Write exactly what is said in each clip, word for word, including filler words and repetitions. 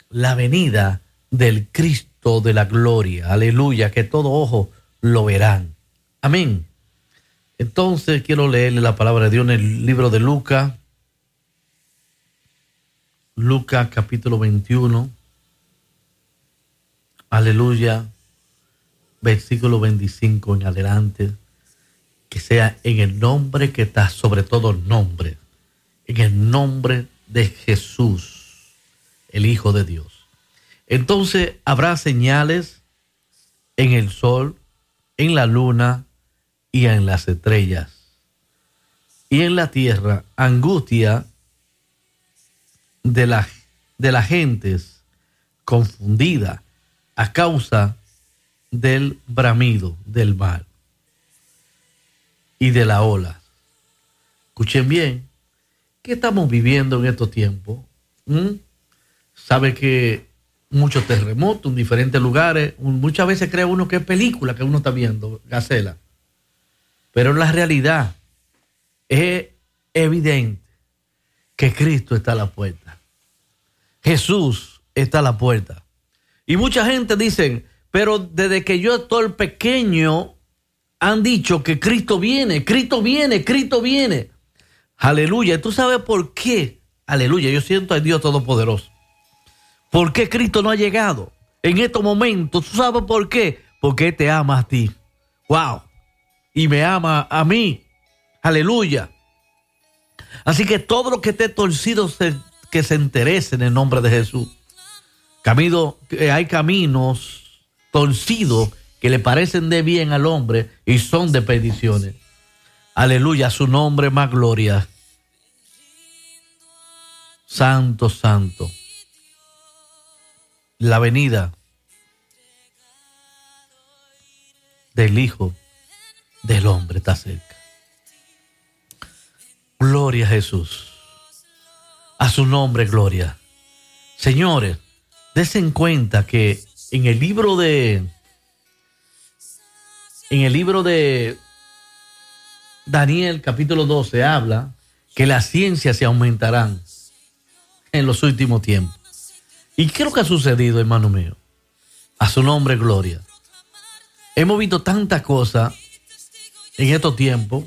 la venida del Cristo de la gloria. Aleluya, que todo ojo lo verán. Amén. Entonces quiero leerle la palabra de Dios en el libro de Lucas. Lucas capítulo veintiuno. Aleluya. Versículo veinticinco en adelante. Que sea en el nombre que está sobre todo nombre. En el nombre de Jesús, el Hijo de Dios. Entonces habrá señales en el sol, en la luna y en las estrellas. Y en la tierra, angustia de, la, de las gentes confundida a causa del bramido del mar y de la ola. Escuchen bien, ¿qué estamos viviendo en estos tiempos? ¿Mm? Sabe que muchos terremotos en diferentes lugares, muchas veces cree uno que es película que uno está viendo, Gacela. Pero en la realidad es evidente que Cristo está a la puerta. Jesús está a la puerta. Y mucha gente dice, pero desde que yo estoy pequeño han dicho que Cristo viene, Cristo viene, Cristo viene. Aleluya. ¿Tú sabes por qué? Aleluya. Yo siento a Dios Todopoderoso. ¿Por qué Cristo no ha llegado en estos momentos? ¿Tú sabes por qué? Porque Él te ama a ti. Wow. Y me ama a mí. Aleluya. Así que todo lo que esté torcido, se, que se enderece en el nombre de Jesús. Camino, hay caminos torcidos que le parecen de bien al hombre y son de perdiciones. Aleluya, su nombre más gloria. Santo, santo. La venida del Hijo del Hombre está cerca. Gloria a Jesús. A su nombre, gloria. Señores, dense cuenta que en el libro de en el libro de Daniel capítulo doce habla que las ciencias se aumentarán en los últimos tiempos. ¿Y qué es lo que ha sucedido, hermano mío? A su nombre, gloria. Hemos visto tantas cosas en estos tiempos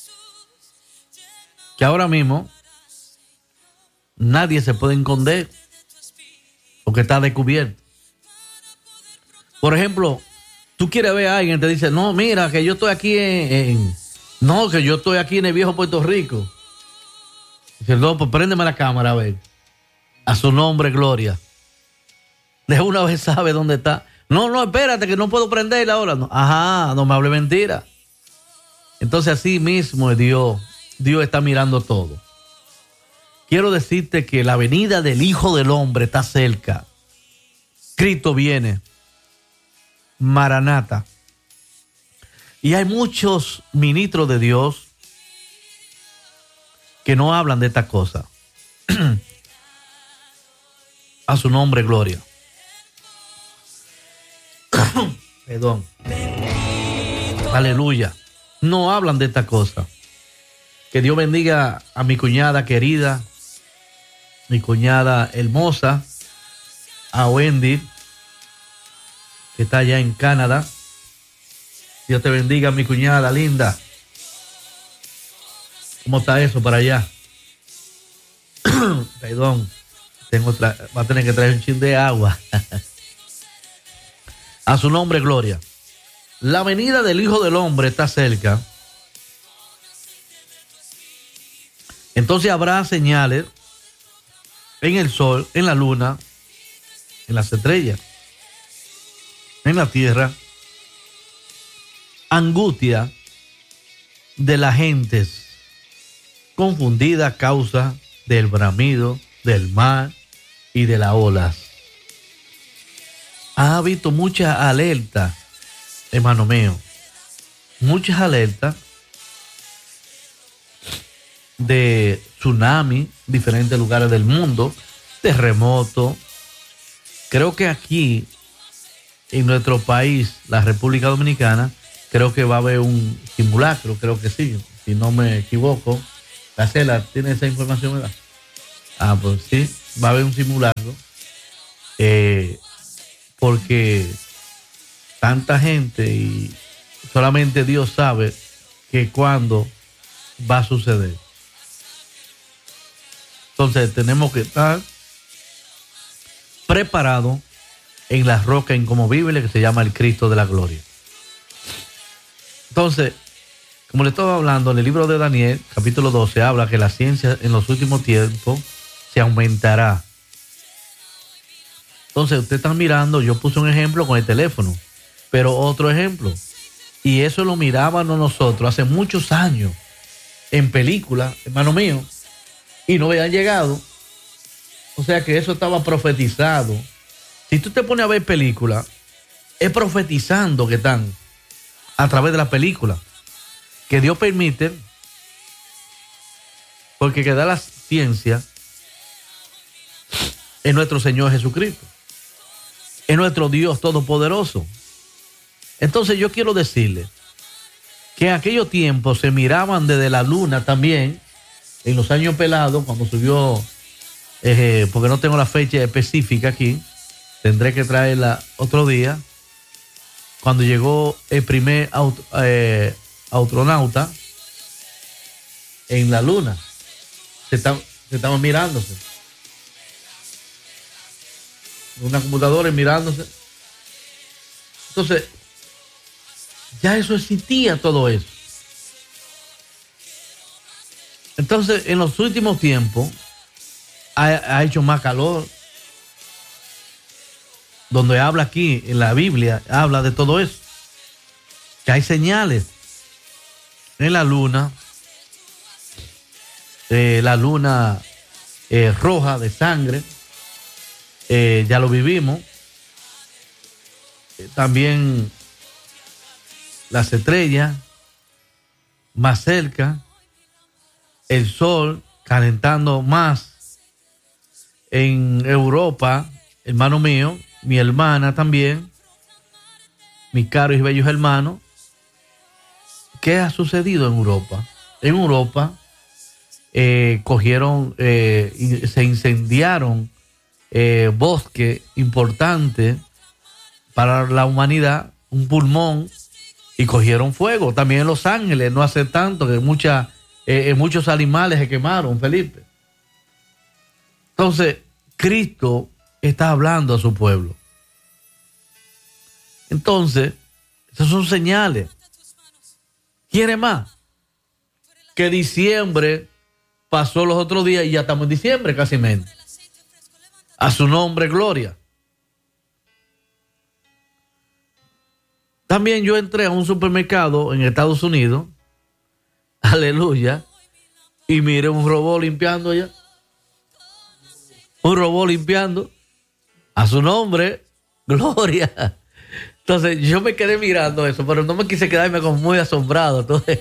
que ahora mismo nadie se puede esconder porque está descubierto. Por ejemplo, tú quieres ver a alguien y te dice, no, mira, que yo estoy aquí en, en no, que yo estoy aquí en el viejo Puerto Rico. Dice, no, pues préndeme la cámara a ver. A su nombre, gloria. De una vez sabe dónde está. No, no, espérate, que no puedo prenderla ahora. No, ajá, no me hable mentira. Entonces así mismo es Dios. Dios está mirando todo. Quiero decirte que la venida del Hijo del Hombre está cerca. Cristo viene. Maranata. Y hay muchos ministros de Dios que no hablan de esta cosa. A su nombre, gloria. Perdón. Aleluya. No hablan de esta cosa. Que Dios bendiga a mi cuñada querida, mi cuñada hermosa, a Wendy, que está allá en Canadá. Dios te bendiga, mi cuñada linda. ¿Cómo está eso para allá? Perdón. Tengo otra, va a tener que traer un chin de agua. A su nombre, gloria. La venida del Hijo del Hombre está cerca. Entonces habrá señales en el sol, en la luna, en las estrellas, en la tierra. Angustia de las gentes confundida a causa del bramido del mar y de las olas. Ha habido muchas alertas, hermano mío, muchas alertas de tsunami, diferentes lugares del mundo, terremoto. Creo que aquí, en nuestro país, la República Dominicana, creo que va a haber un simulacro, creo que sí, si no me equivoco. Gacela, ¿tiene esa información, verdad? Ah, pues sí, va a haber un simulacro eh, porque tanta gente y solamente Dios sabe que cuándo va a suceder. Entonces tenemos que estar preparados en la roca inconmovible que se llama el Cristo de la gloria. Entonces, como le estaba hablando, en el libro de Daniel, capítulo doce, habla que la ciencia en los últimos tiempos se aumentará. Entonces, usted está mirando, yo puse un ejemplo con el teléfono, pero otro ejemplo. Y eso lo mirábamos nosotros hace muchos años en películas, hermano mío, y no habían llegado. O sea que eso estaba profetizado. Si tú te pones a ver películas, es profetizando que están a través de la película. Que Dios permite, porque que da la ciencia es nuestro Señor Jesucristo, es nuestro Dios todopoderoso. Entonces yo quiero decirle que en aquellos tiempos se miraban desde la luna también, en los años pelados, cuando subió, eh, porque no tengo la fecha específica aquí, tendré que traerla otro día, cuando llegó el primer auto, eh, astronauta en la luna, se, está, se estaban mirándose, una computadora mirándose. Entonces, ya eso existía, todo eso. Entonces, en los últimos tiempos, ha, ha hecho más calor. Donde habla aquí, en la Biblia, habla de todo eso. Que hay señales en la luna, eh, la luna eh, roja de sangre, eh, ya lo vivimos. Eh, también las estrellas más cerca, el sol calentando más en Europa, hermano mío, mi hermana también, mis caros y bellos hermanos. ¿Qué ha sucedido en Europa? En Europa eh, cogieron, eh, se incendiaron eh, bosques importantes para la humanidad, un pulmón, y cogieron fuego. También en Los Ángeles, no hace tanto, que mucha, eh, muchos animales se quemaron, Felipe. Entonces, Cristo está hablando a su pueblo. Entonces, esas son señales. ¿Quiere más? Que diciembre pasó los otros días y ya estamos en diciembre casi menos. A su nombre, gloria. También yo entré a un supermercado en Estados Unidos, aleluya, y miré un robot limpiando allá. Un robot limpiando. A su nombre, gloria. Entonces yo me quedé mirando eso, pero no me quise quedarme como muy asombrado. Entonces,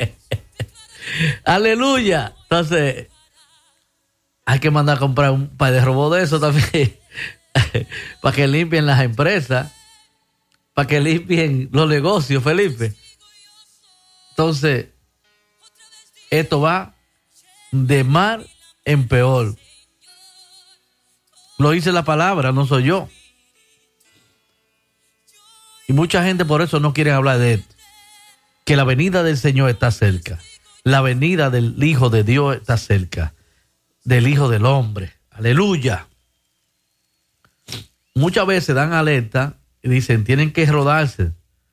aleluya. Entonces, hay que mandar a comprar un par de robots de eso también, para que limpien las empresas, para que limpien los negocios, Felipe. Entonces, esto va de mal en peor. Lo dice la palabra, no soy yo. Y mucha gente por eso no quiere hablar de esto. Que la venida del Señor está cerca. La venida del Hijo de Dios está cerca. Del Hijo del Hombre. Aleluya. Muchas veces dan alerta y dicen, tienen que rodarse.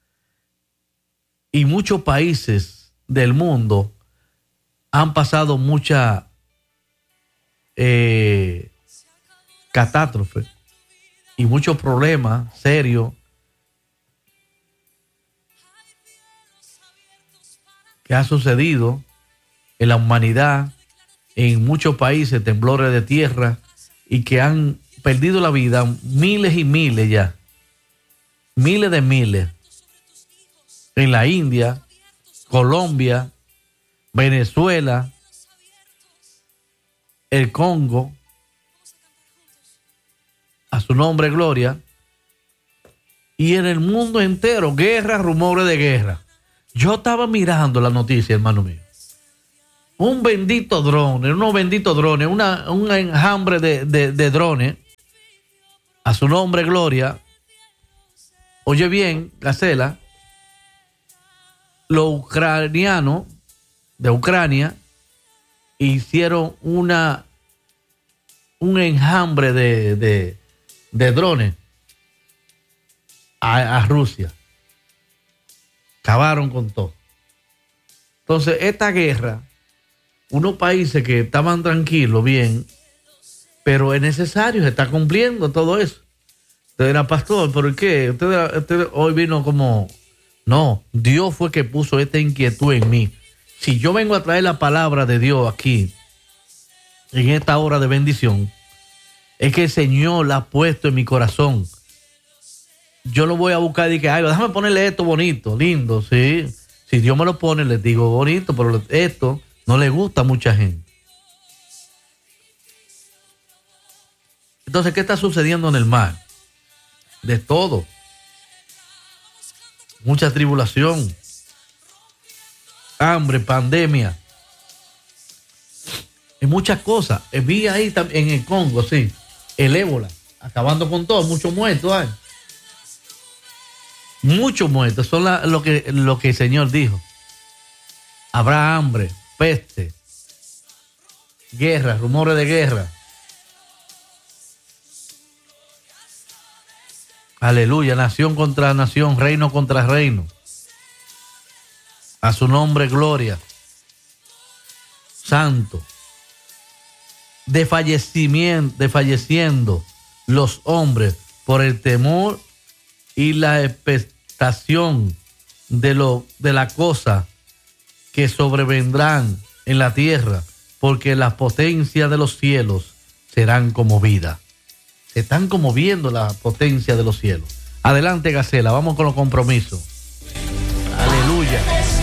Y muchos países del mundo han pasado mucha eh, catástrofe y muchos problemas serios que ha sucedido en la humanidad, en muchos países, temblores de tierra, y que han perdido la vida miles y miles ya, miles de miles, en la India, Colombia, Venezuela, el Congo, a su nombre gloria, y en el mundo entero, guerra, rumores de guerra. Yo estaba mirando la noticia, hermano mío. Un bendito drone, unos benditos drones, una, un enjambre de, de, de drones A su nombre, gloria. Oye bien, Gacela, los ucranianos de Ucrania hicieron una un enjambre de, de, de drones a, a Rusia. Acabaron con todo. Entonces, esta guerra, unos países que estaban tranquilos, bien, pero es necesario, se está cumpliendo todo eso. Usted era pastor, ¿por qué? Usted, usted hoy vino como... No, Dios fue que puso esta inquietud en mí. Si yo vengo a traer la palabra de Dios aquí, en esta hora de bendición, es que el Señor la ha puesto en mi corazón. Yo lo voy a buscar y que, ay, déjame ponerle esto bonito, lindo, sí. Si Dios me lo pone, les digo bonito, pero esto no le gusta a mucha gente. Entonces, ¿qué está sucediendo en el mar? De todo. Mucha tribulación, hambre, pandemia, y muchas cosas. Vi ahí también en el Congo, sí, el ébola, acabando con todo, muchos muertos hay. Muchos muertos, son la, lo, que, lo que el Señor dijo. Habrá hambre, peste, guerra, rumores de guerra. Aleluya, nación contra nación, reino contra reino. A su nombre, gloria. Santo. Desfallecimiento, desfalleciendo los hombres por el temor y la expectación de, lo, de la cosa que sobrevendrán en la tierra, porque las potencias de los cielos serán conmovidas. Se están conmoviendo la potencia de los cielos. Adelante, Gacela, vamos con los compromisos. Aleluya.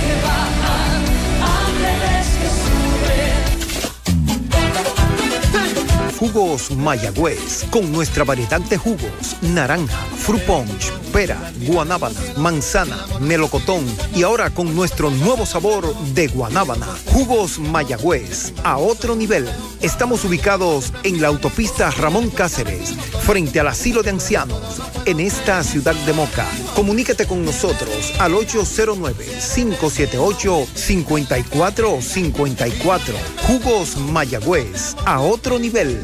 Jugos Mayagüez, con nuestra variedad de jugos: naranja, fruit punch, pera, guanábana, manzana, melocotón y ahora con nuestro nuevo sabor de guanábana. Jugos Mayagüez, a otro nivel. Estamos ubicados en la autopista Ramón Cáceres, frente al asilo de ancianos, en esta ciudad de Moca. Comunícate con nosotros al ocho cero nueve, cinco siete ocho, cinco cuatro cinco cuatro. Jugos Mayagüez, a otro nivel.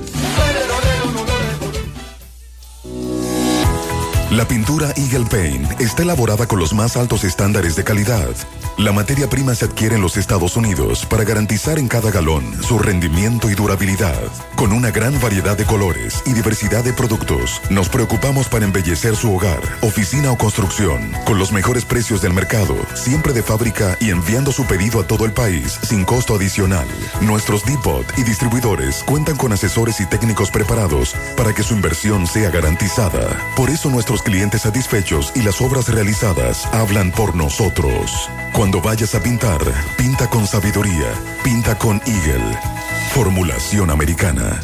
La pintura Eagle Paint está elaborada con los más altos estándares de calidad. La materia prima se adquiere en los Estados Unidos para garantizar en cada galón su rendimiento y durabilidad. Con una gran variedad de colores y diversidad de productos, nos preocupamos para embellecer su hogar, oficina o construcción, con los mejores precios del mercado, siempre de fábrica y enviando su pedido a todo el país sin costo adicional. Nuestros depot y distribuidores cuentan con asesores y técnicos preparados para que su inversión sea garantizada. Por eso nuestros clientes satisfechos y las obras realizadas hablan por nosotros. Cuando vayas a pintar, pinta con sabiduría, pinta con Eagle. Formulación americana.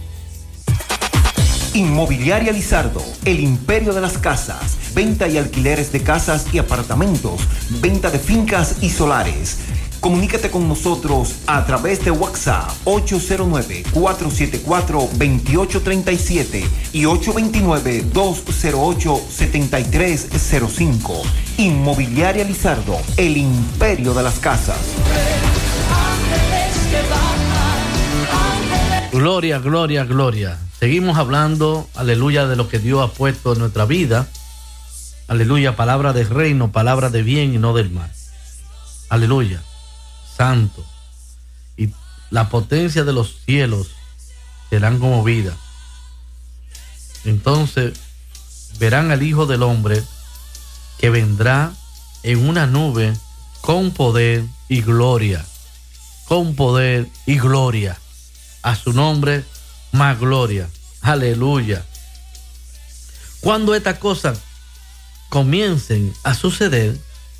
Inmobiliaria Lizardo, el imperio de las casas. Venta y alquileres de casas y apartamentos. Venta de fincas y solares. Comunícate con nosotros a través de WhatsApp ocho cero nueve, cuatro siete cuatro, dos ocho tres siete y ocho dos nueve, dos cero ocho, siete tres cero cinco. Inmobiliaria Lizardo, el imperio de las casas. Gloria, gloria, gloria. Seguimos hablando, aleluya, de lo que Dios ha puesto en nuestra vida. Aleluya, palabra de reino, palabra de bien y no del mal. Aleluya. Santo, y la potencia de los cielos serán conmovidas. Entonces verán al Hijo del Hombre que vendrá en una nube con poder y gloria, con poder y gloria. A su nombre más gloria. Aleluya. Cuando estas cosas comiencen a suceder,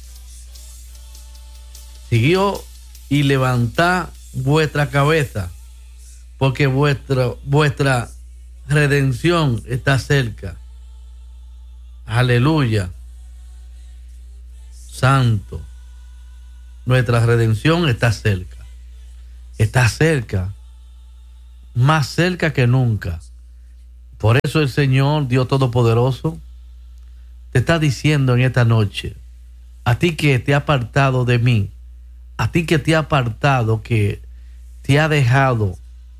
siguió y levantad vuestra cabeza, porque vuestra, vuestra redención está cerca. Aleluya. Santo. Nuestra redención está cerca. Está cerca. Más cerca que nunca. Por eso el Señor, Dios Todopoderoso, te está diciendo en esta noche, a ti que te ha apartado de mí, a ti que te ha apartado, que te ha dejado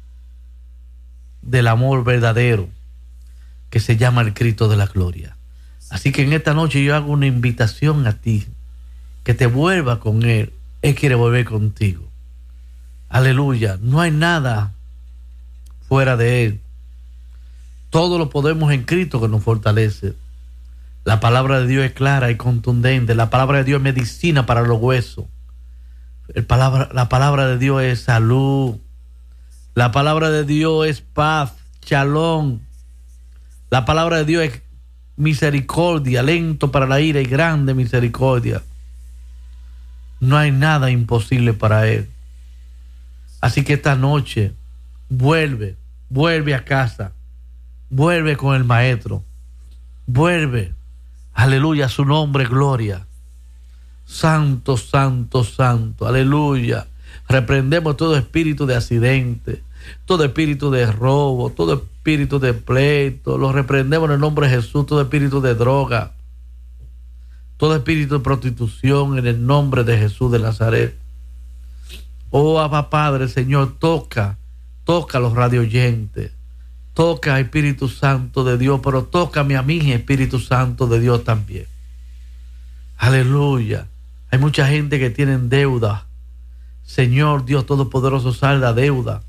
del amor verdadero que se llama el Cristo de la gloria. Así que en esta noche yo hago una invitación a ti, que te vuelva con Él. Él quiere volver contigo. Aleluya. No hay nada fuera de Él. Todo lo podemos en Cristo que nos fortalece. La palabra de Dios es clara y contundente. La palabra de Dios es medicina para los huesos. El palabra, la palabra de Dios es salud. La palabra de Dios es paz, shalom. La palabra de Dios es misericordia, lento para la ira y grande misericordia. No hay nada imposible para Él. Así que esta noche vuelve, vuelve a casa, vuelve con el Maestro, vuelve, aleluya, a su nombre, gloria. Santo, santo, santo, aleluya. Reprendemos todo espíritu de accidente, todo espíritu de robo, todo espíritu de pleito. Lo reprendemos en el nombre de Jesús, todo espíritu de droga, todo espíritu de prostitución en el nombre de Jesús de Nazaret. Oh, Abba Padre, Señor, toca, toca a los radioyentes, toca Espíritu Santo de Dios, pero tócame a mí, Espíritu Santo de Dios también. Aleluya. Hay mucha gente que tiene deuda. Señor Dios Todopoderoso, salda deuda.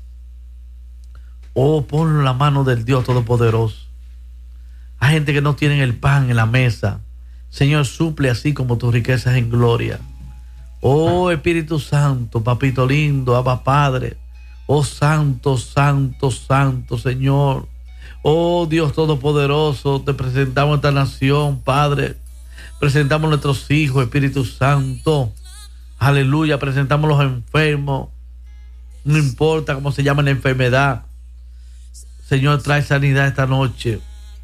Oh, ponlo en la mano del Dios Todopoderoso. Hay gente que no tiene el pan en la mesa. Señor, suple así como tus riquezas en gloria. Oh, Espíritu Santo, papito lindo, Abba Padre. Oh, santo, santo, santo, Señor. Oh, Dios Todopoderoso, te presentamos esta nación, Padre. Presentamos nuestros hijos, Espíritu Santo. Aleluya, presentamos los enfermos. No importa cómo se llama la enfermedad. Señor, trae sanidad esta noche.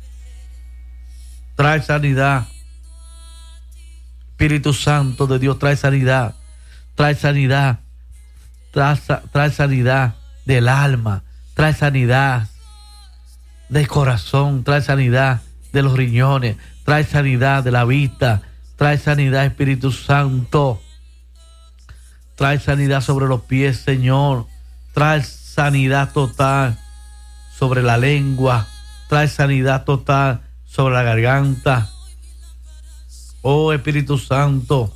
Trae sanidad. Espíritu Santo de Dios, trae sanidad. Trae sanidad. Trae, trae sanidad del alma. Trae sanidad del corazón. Trae sanidad de los riñones. Trae sanidad de la vista. Trae sanidad, Espíritu Santo. Trae sanidad sobre los pies, Señor. Trae sanidad total sobre la lengua. Trae sanidad total sobre la garganta. Oh, Espíritu Santo.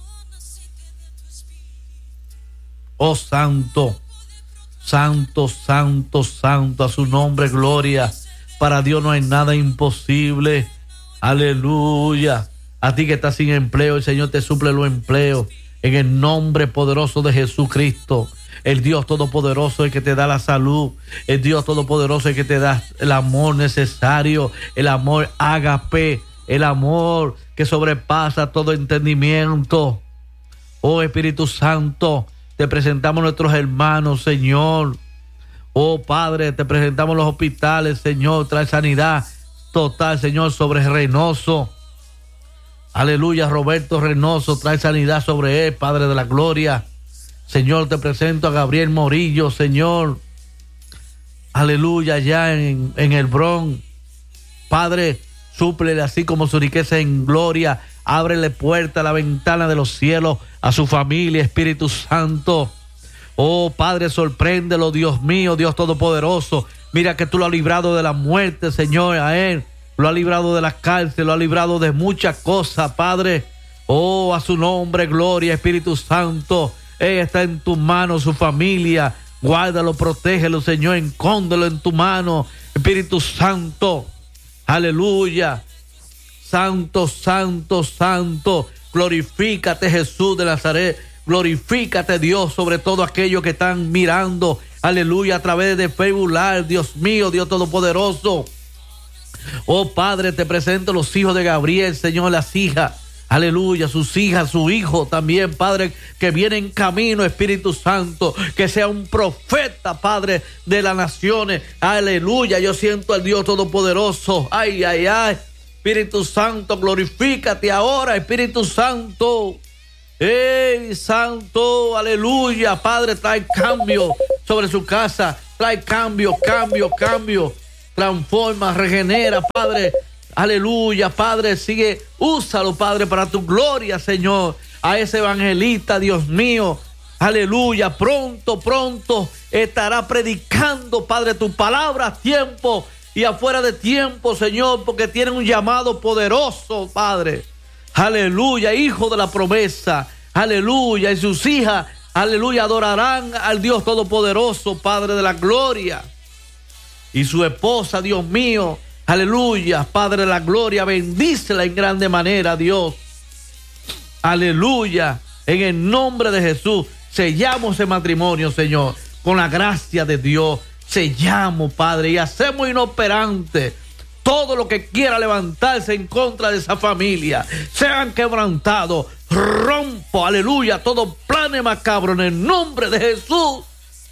Oh, Santo. Santo, santo, santo. A su nombre, gloria. Para Dios no hay nada imposible. Aleluya. A ti que estás sin empleo, el Señor te suple los empleos. En el nombre poderoso de Jesucristo. El Dios Todopoderoso es que te da la salud. El Dios Todopoderoso es que te da el amor necesario. El amor ágape. El amor que sobrepasa todo entendimiento. Oh, Espíritu Santo, te presentamos a nuestros hermanos, Señor. Oh, Padre, te presentamos los hospitales, Señor. Trae sanidad total, Señor, sobre Reynoso. Aleluya, Roberto Reynoso, trae sanidad sobre él, Padre de la gloria. Señor, te presento a Gabriel Morillo, Señor. Aleluya, allá en, en el Bronx. Padre, súplele así como su riqueza en gloria. Ábrele puerta a la ventana de los cielos a su familia, Espíritu Santo. Oh, Padre, sorpréndelo, Dios mío, Dios Todopoderoso. Mira que tú lo has librado de la muerte, Señor, a él. Lo ha librado de la cárcel, lo ha librado de muchas cosas, Padre. Oh, a su nombre, gloria, Espíritu Santo. Él está en tu mano, su familia. Guárdalo, protégelo, Señor. Encóndelo en tu mano, Espíritu Santo. Aleluya. Santo, santo, santo. Glorifícate, Jesús de Nazaret. Glorifícate, Dios, sobre todo aquellos que están mirando. Aleluya, a través de Facebook Live. Dios mío, Dios Todopoderoso. Oh, Padre, te presento los hijos de Gabriel, Señor, las hijas. Aleluya, sus hijas, su hijo también, Padre, que viene en camino, Espíritu Santo, que sea un profeta, Padre, de las naciones. Aleluya, yo siento al Dios Todopoderoso. Ay, ay, ay. Espíritu Santo, glorifícate ahora, Espíritu Santo. ¡Ey, Santo! Aleluya, Padre, trae cambio sobre su casa. Trae cambio, cambio, cambio. transforma, regenera, Padre. Aleluya, Padre, sigue, úsalo, Padre, para tu gloria, Señor. A ese evangelista, Dios mío, aleluya, pronto, pronto estará predicando, Padre, tu palabra a tiempo y afuera de tiempo, Señor, porque tiene un llamado poderoso, Padre. Aleluya, hijo de la promesa, aleluya, y sus hijas, aleluya, adorarán al Dios Todopoderoso, Padre de la gloria. Y su esposa, Dios mío, aleluya, Padre de la gloria, bendícela en grande manera, Dios. Aleluya, en el nombre de Jesús, sellamos ese matrimonio, Señor, con la gracia de Dios. Sellamos, Padre, y hacemos inoperante todo lo que quiera levantarse en contra de esa familia. Sean quebrantados, rompo, aleluya, todo plan macabro en el nombre de Jesús.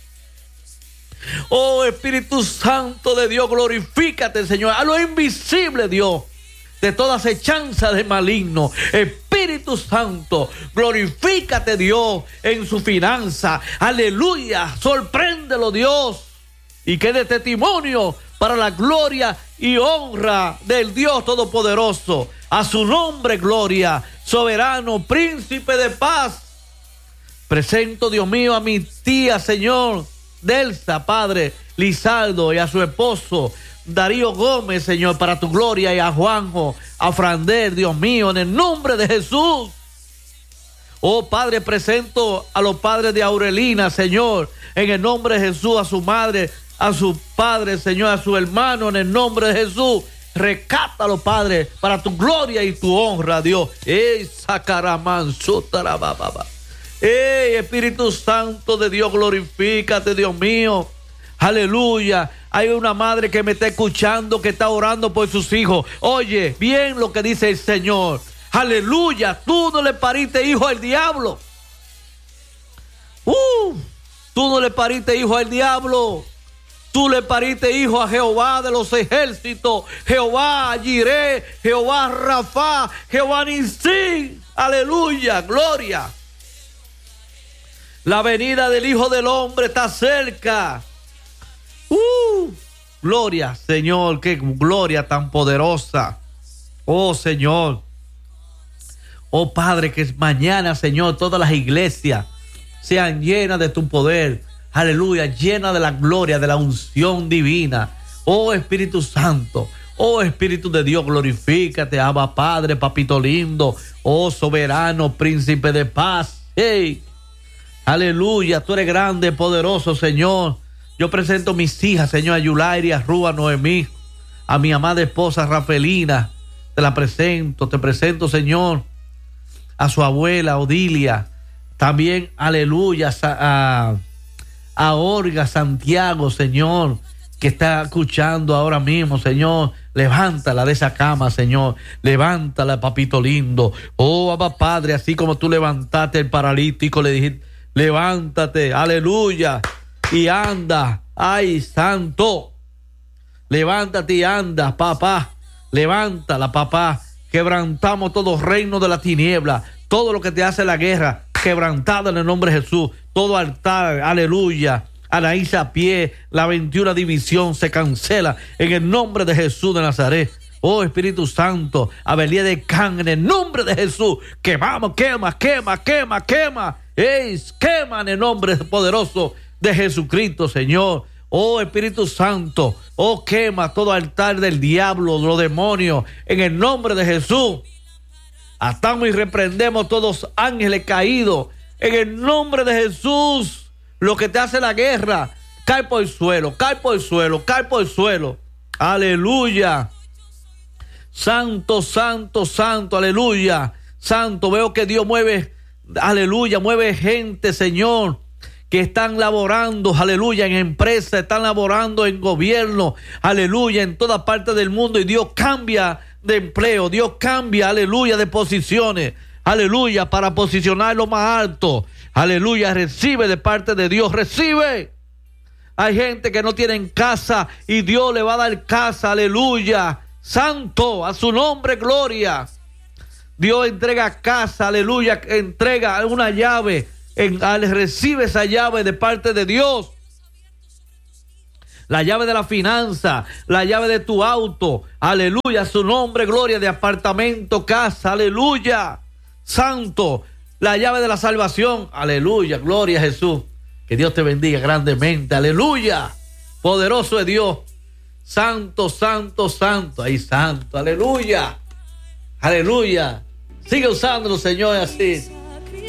Oh Espíritu Santo de Dios, glorifícate, Señor, a lo invisible, Dios, de toda acechanza de maligno. Espíritu Santo, glorifícate, Dios, en su finanza. Aleluya, sorpréndelo, Dios, y que dé testimonio para la gloria y honra del Dios Todopoderoso. A su nombre, gloria, soberano, príncipe de paz. Presento, Dios mío, a mi tía, Señor, Delsa, Padre, Lizardo, y a su esposo, Darío Gómez, Señor, para tu gloria, y a Juanjo, a Frander, Dios mío, en el nombre de Jesús. Oh, Padre, presento a los padres de Aurelina, Señor, en el nombre de Jesús, a su madre, a su padre, Señor, a su hermano, en el nombre de Jesús. Recátalo, Padre, para tu gloria y tu honra, Dios. ¡Ey, sacaramán, sotarababa! ¡Ey, Espíritu Santo de Dios, glorifícate, Dios mío! ¡Aleluya! Hay una madre que me está escuchando, que está orando por sus hijos. Oye, bien lo que dice el Señor. ¡Aleluya! Tú no le pariste hijo al diablo. ¡Uh! Tú no le pariste hijo al diablo. Tú le pariste hijo a Jehová de los ejércitos, Jehová Jireh, Jehová Rafa, Jehová Nisí. Aleluya, gloria. La venida del Hijo del Hombre está cerca. Uh, gloria, Señor, qué gloria tan poderosa. Oh, Señor. Oh, Padre, que mañana, Señor, todas las iglesias sean llenas de tu poder. Aleluya, llena de la gloria, de la unción divina. Oh Espíritu Santo, oh Espíritu de Dios, glorifícate, Abba Padre, papito lindo, oh soberano, príncipe de paz. Hey, aleluya, tú eres grande, poderoso, Señor. Yo presento a mis hijas, Señor, a Yulairi, a Rúa, Noemí, a mi amada esposa Rafelina. Te la presento, te presento, Señor, a su abuela Odilia. También, aleluya, a... a Olga Santiago, Señor, que está escuchando ahora mismo, Señor. Levántala de esa cama, Señor. Levántala, papito lindo. Oh, Abba Padre, así como tú levantaste el paralítico, le dijiste, levántate, aleluya, y anda. Ay, santo. Levántate y anda, papá. Levántala, papá. Quebrantamos todo reino de la tiniebla. Todo lo que te hace la guerra, quebrantado en el nombre de Jesús. Todo altar, aleluya, Anaísa a pie, la veintiuna división se cancela en el nombre de Jesús de Nazaret. Oh Espíritu Santo, Abelía de Can, en el nombre de Jesús, quemamos, quema, quema, quema, quema, ¡ey! Quema en el nombre poderoso de Jesucristo, Señor. Oh Espíritu Santo, oh quema todo altar del diablo, los demonios, en el nombre de Jesús. Atamos y reprendemos todos ángeles caídos. En el nombre de Jesús, lo que te hace la guerra, cae por el suelo, cae por el suelo, cae por el suelo. Aleluya. Santo, santo, santo, aleluya. Santo, veo que Dios mueve, aleluya, mueve gente, Señor, que están laborando, aleluya, en empresas, están laborando en gobierno, aleluya, en toda parte del mundo, y Dios cambia de empleo, Dios cambia, aleluya, de posiciones, aleluya, para posicionarlo más alto, aleluya, recibe de parte de Dios, recibe. Hay gente que no tiene casa y Dios le va a dar casa, aleluya, santo, a su nombre, gloria. Dios entrega casa, aleluya, entrega una llave, en, recibe esa llave de parte de Dios. la llave de la finanza, la llave de tu auto, aleluya, su nombre, gloria, de apartamento, casa, aleluya, santo, la llave de la salvación, aleluya, gloria a Jesús, que Dios te bendiga grandemente, aleluya, poderoso es Dios, santo, santo, santo, ahí santo, aleluya, aleluya, sigue usándolo, Señor, así.